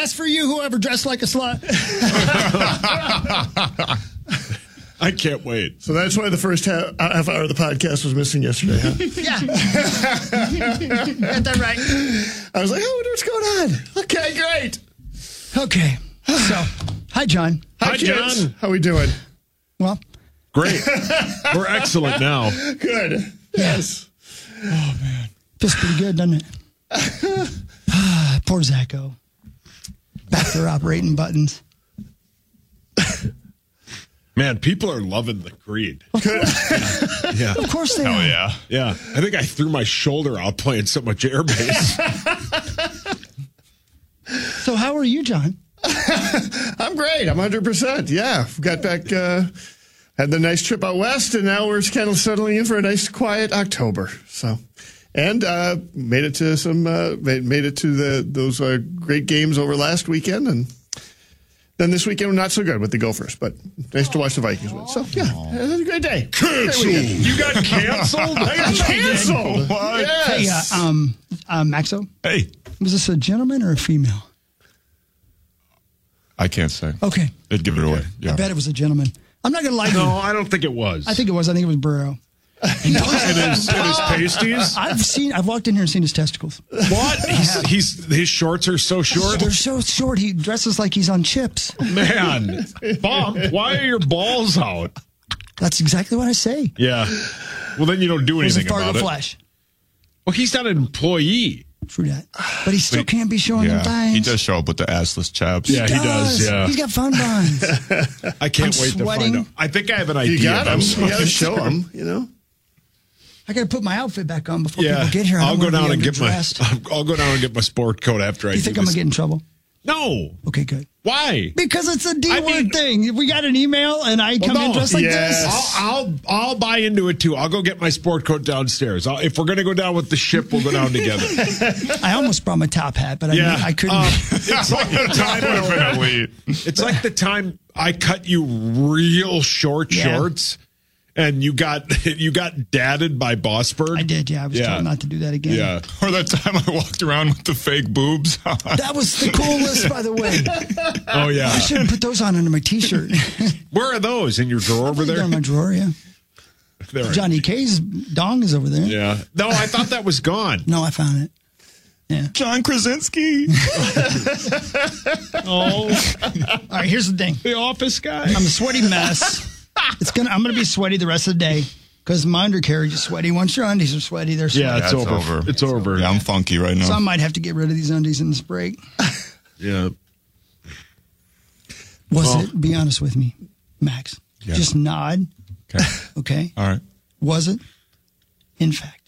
That's for you, whoever dressed like a slut. I can't wait. So that's why the first half hour of the podcast was missing yesterday, huh? Yeah. Got that right. I was like, I wonder what's going on. Okay, great. Okay. So, hi, John. Hi, kids. John. How we doing? Well, Great. We're excellent now. Good. Yes. oh, man. Feels pretty good, doesn't it? Poor Zacho. Back there operating buttons. Man, people are loving the Creed. Yeah. Of course they Oh, are. yeah. Yeah. I think I threw my shoulder out playing so much air bass. So how are you, John? I'm great. I'm 100%. Yeah. Got back, had the nice trip out west, and now we're kind of settling in for a nice, quiet October. So, and made it to those great games over last weekend, and then this weekend not so good with the Gophers, but nice to watch the Vikings win. So yeah, it was a great day. Canceled. You got canceled? I got canceled. What? Yes. Hey, Maxo, Hey, was this a gentleman or a female? I can't say. Okay. They'd give it away. Yeah. I bet it was a gentleman. I'm not going to lie to No, you. I don't think it was. I think it was. I think it was Burrow. in his pasties. I've walked in here and seen his testicles. What? His shorts are so short. They're so short. He dresses like he's on chips. Man, Bob, why are your balls out? That's exactly what I say. Yeah. Well, then you don't do He's a anything Fargo about it. Flash. Well, he's not an employee. True that. But he still can't be showing them Yeah. things. He does show up with the assless chaps. Yeah, he does. Yeah. He's got fun buns. I can't I'm wait to sweating. find out. I think I have an idea. You got but I'm them. You got to sweating. show them. You know. I got to put my outfit back on before Yeah, people get here. I I'll don't go wanna down be and get underdressed. I'll go down and get my sport coat after I. Do you think I'm gonna get in trouble? No. Okay, good. Why? Because it's a D-word mean- thing. If we got an email and I come in no. dressed like Yes. this, I'll buy into it too. I'll go get my sport coat downstairs. If we're gonna go down with the ship, we'll go down together. I almost brought my top hat, but I couldn't. It's like the time Would have been elite. It's like the time I cut you real short Yeah. shorts, and you got dadded by Bossberg. I did, yeah. I was told not to do that again. Yeah. Or that time I walked around with the fake boobs on. That was the coolest, by the way. Oh yeah. I should have put those on under my T-shirt. Where are those in your drawer over They're there? in my drawer, yeah. There. Johnny K's dong is over there. Yeah. No, I thought that was gone. No, I found it. Yeah. John Krasinski. Oh, All right, here's the thing. the office guy. I'm a sweaty mess. I'm gonna be sweaty the rest of the day because my undercarriage is sweaty. Once your undies are sweaty, they're sweaty. Yeah, it's That's over. over. It's over. Yeah, I'm funky right now. So I might have to get rid of these undies in this break. Yeah. Be honest with me, Max? Yeah. Just nod. Okay. Okay. All right. Was it, in fact,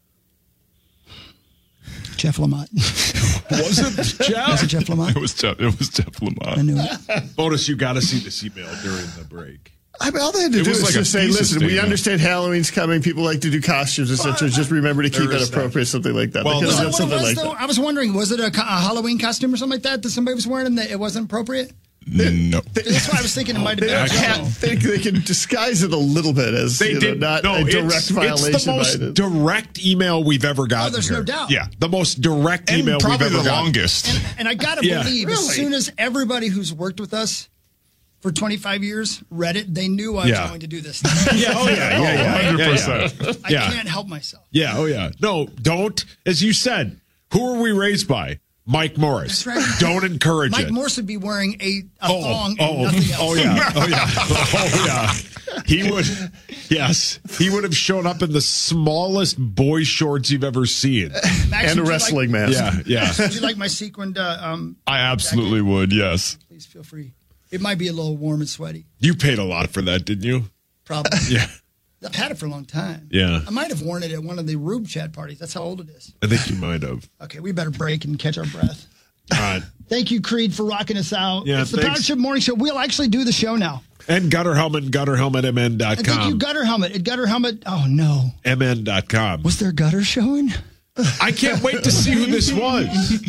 Jeff Lamont? Was it Jeff? Was it Jeff Lamont? It was Jeff I Lamont. knew it. Bonus, you got to see this email during the break. I mean, all they had to It do was is like a just say, thesis listen, we statement. understand Halloween's coming. People like to do costumes, etc. Just remember to keep There it is that. appropriate, something like that. Well, Because no. that's What it something was, like though? that. I was wondering, was it a Halloween costume or something like that somebody was wearing and that it wasn't appropriate? No. That's why I was thinking it might have They been. can't think they can disguise it a little bit as They did not no, a direct it's violation. the most by it. direct email we've ever gotten. there's here. no doubt. Yeah, the most direct And email probably we've ever the gotten. longest. And I got to Yeah. believe Really? as soon as everybody who's worked with us for 25 years read it, they knew I was Yeah. going to do this. Yeah, oh yeah. 100%. I Yeah. can't help myself. Yeah, oh yeah. No, don't. As you said, who are we raised by? Mike Morris. That's right. Don't encourage Mike it. Morse would be wearing a thong and nothing else. Oh yeah. Oh yeah. Oh yeah. He would. Yes, he would have shown up in the smallest boy shorts you've ever seen. Max, And a would you wrestling mask. Yeah, yeah. Would you like my sequined? I absolutely would, yes. Please feel free. It might be a little warm and sweaty. You paid a lot for that, didn't you? Probably. Yeah. I've had it for a long time. Yeah. I might have worn it at one of the Rube Chat parties. That's how old it is. I think you might have. Okay, we better break and catch our breath. All right. Thank you, Creed, for rocking us out. Yeah, it's the Power thanks. Trip Morning Show. We'll actually do the show now. And Gutter Helmet, And thank you, gutterhelmetmn.com. Gutter Helmet. At Gutter Helmet. Oh, no. mn.com. Was there gutter showing? I can't wait to see who this was.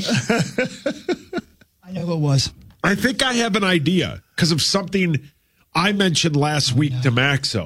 I know who it was. I think I have an idea because of something I mentioned last week to Maxo.